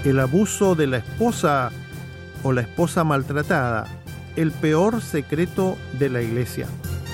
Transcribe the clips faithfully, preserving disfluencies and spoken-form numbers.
el abuso de la esposa o la esposa maltratada, el peor secreto de la Iglesia.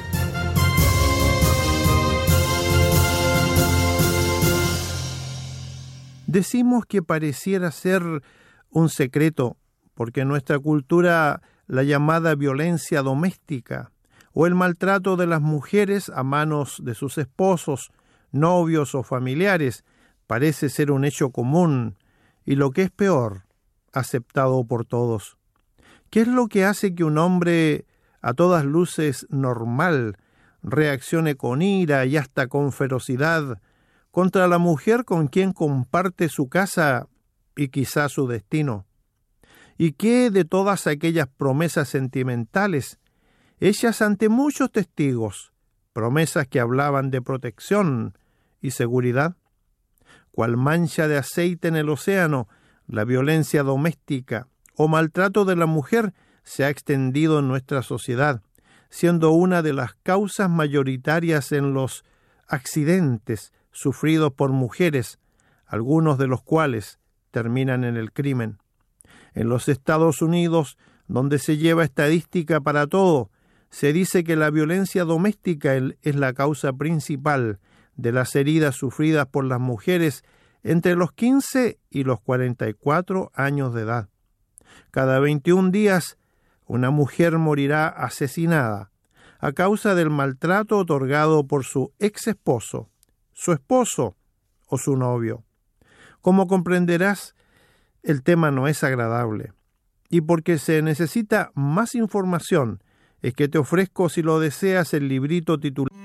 Decimos que pareciera ser un secreto porque nuestra cultura, la llamada violencia doméstica o el maltrato de las mujeres a manos de sus esposos, novios o familiares, parece ser un hecho común y, lo que es peor, aceptado por todos. ¿Qué es lo que hace que un hombre a todas luces normal reaccione con ira y hasta con ferocidad contra la mujer con quien comparte su casa y quizá su destino? ¿Y qué de todas aquellas promesas sentimentales, hechas ante muchos testigos, promesas que hablaban de protección y seguridad? Cual mancha de aceite en el océano, la violencia doméstica o maltrato de la mujer se ha extendido en nuestra sociedad, siendo una de las causas mayoritarias en los accidentes sufridos por mujeres, algunos de los cuales terminan en el crimen. En los Estados Unidos, donde se lleva estadística para todo, se dice que la violencia doméstica es la causa principal de las heridas sufridas por las mujeres entre los quince y los cuarenta y cuatro años de edad. Cada veintiún días, una mujer morirá asesinada a causa del maltrato otorgado por su ex esposo, su esposo o su novio. Como comprenderás, el tema no es agradable, y porque se necesita más información, es que te ofrezco, si lo deseas, el librito titulado